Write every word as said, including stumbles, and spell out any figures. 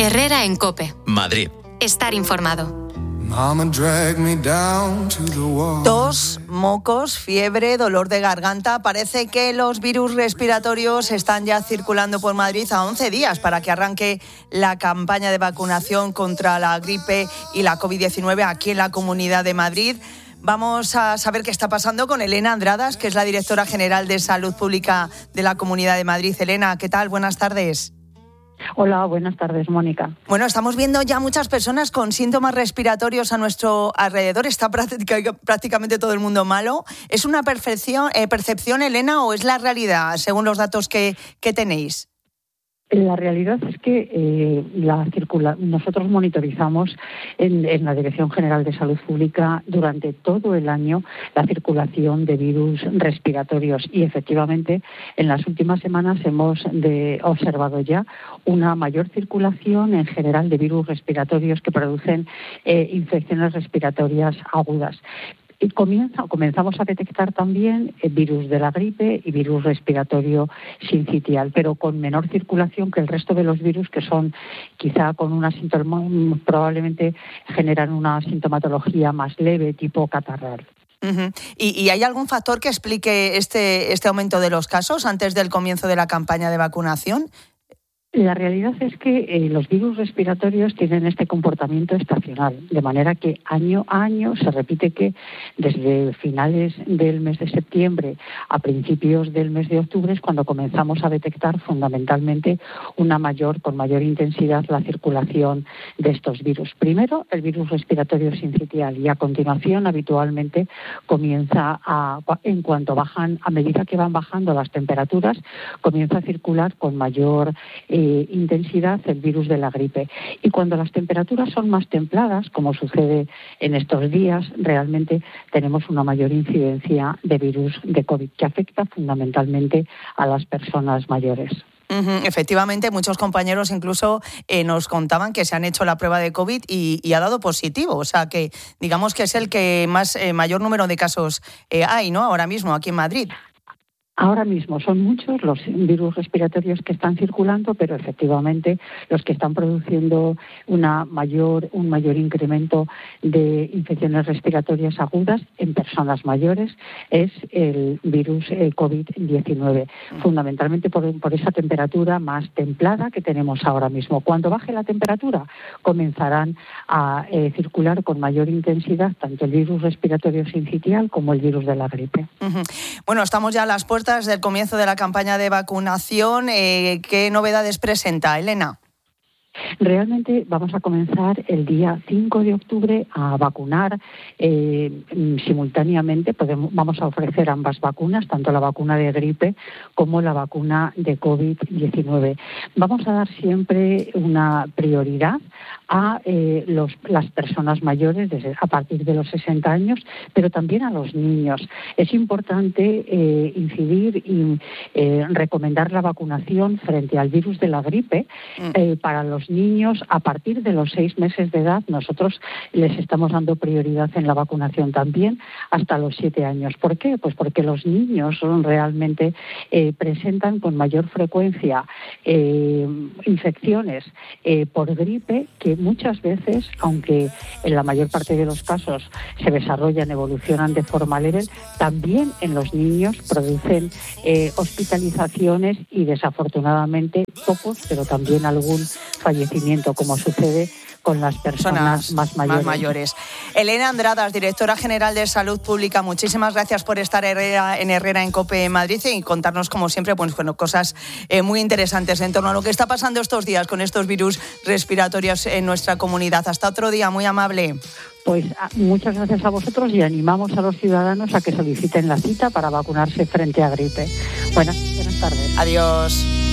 Herrera en COPE. Madrid. Estar informado. Tos, mocos, fiebre, dolor de garganta. Parece que los virus respiratorios están ya circulando por Madrid a once días para que arranque la campaña de vacunación contra la gripe y la covid diecinueve aquí en la Comunidad de Madrid. Vamos a saber qué está pasando con Elena Andradas, que es la directora general de Salud Pública de la Comunidad de Madrid. Elena, ¿qué tal? Buenas tardes. Hola, buenas tardes, Mónica. Bueno, estamos viendo ya muchas personas con síntomas respiratorios a nuestro alrededor. Está prácticamente todo el mundo malo. ¿Es una percepción, eh, percepción, Elena, o es la realidad, según los datos que, que tenéis? La realidad es que eh, la circula... nosotros monitorizamos en, en la Dirección General de Salud Pública durante todo el año la circulación de virus respiratorios y efectivamente en las últimas semanas hemos de, observado ya una mayor circulación en general de virus respiratorios que producen eh, infecciones respiratorias agudas. Y comienza, comenzamos a detectar también el virus de la gripe y virus respiratorio sincitial, pero con menor circulación que el resto de los virus, que son quizá con una síntoma, probablemente generan una sintomatología más leve, tipo catarral. Uh-huh. ¿Y, ¿Y hay algún factor que explique este, este aumento de los casos antes del comienzo de la campaña de vacunación? La realidad es que eh, los virus respiratorios tienen este comportamiento estacional, de manera que año a año se repite que desde finales del mes de septiembre a principios del mes de octubre es cuando comenzamos a detectar fundamentalmente una mayor, con mayor intensidad la circulación de estos virus. Primero el virus respiratorio sincitial y a continuación habitualmente comienza a, en cuanto bajan, a medida que van bajando las temperaturas, comienza a circular con mayor eh, intensidad el virus de la gripe. Y cuando las temperaturas son más templadas, como sucede en estos días, realmente tenemos una mayor incidencia de virus de COVID, que afecta fundamentalmente a las personas mayores. Uh-huh. Efectivamente, muchos compañeros incluso eh, nos contaban que se han hecho la prueba de COVID y, y ha dado positivo. O sea que digamos que es el que más eh, mayor número de casos eh, hay, ¿no? Ahora mismo aquí en Madrid. Ahora mismo son muchos los virus respiratorios que están circulando, pero efectivamente los que están produciendo una mayor, un mayor incremento de infecciones respiratorias agudas en personas mayores es el virus eh, covid diecinueve, fundamentalmente por, por esa temperatura más templada que tenemos ahora mismo. Cuando baje la temperatura comenzarán a eh, circular con mayor intensidad tanto el virus respiratorio sincitial como el virus de la gripe. Uh-huh. Bueno, estamos ya a las puertas del comienzo de la campaña de vacunación. Eh, ¿Qué novedades presenta, Elena? Realmente vamos a comenzar el día cinco de octubre a vacunar eh, simultáneamente. Podemos, vamos a ofrecer ambas vacunas, tanto la vacuna de gripe como la vacuna de covid diecinueve. Vamos a dar siempre una prioridad a eh, los, las personas mayores desde, a partir de los sesenta años, pero también a los niños. Es importante eh, incidir y eh, recomendar la vacunación frente al virus de la gripe eh, para los niños a partir de los seis meses de edad. Nosotros les estamos dando prioridad en la vacunación también hasta los siete años. ¿Por qué? Pues porque los niños son realmente eh, presentan con mayor frecuencia eh, infecciones eh, por gripe que muchas veces, aunque en la mayor parte de los casos se desarrollan, evolucionan de forma leve, también en los niños producen eh, hospitalizaciones y desafortunadamente pocos, pero también algún fallecimiento, como sucede con las personas, personas más, mayores. más mayores. Elena Andradas, directora general de Salud Pública, muchísimas gracias por estar Herrera, en Herrera en COPE Madrid y contarnos, como siempre, pues, bueno, cosas eh, muy interesantes en torno a lo que está pasando estos días con estos virus respiratorios en nuestra comunidad. Hasta otro día, muy amable. Pues muchas gracias a vosotros y animamos a los ciudadanos a que soliciten la cita para vacunarse frente a gripe. Buenas, buenas tardes. Adiós.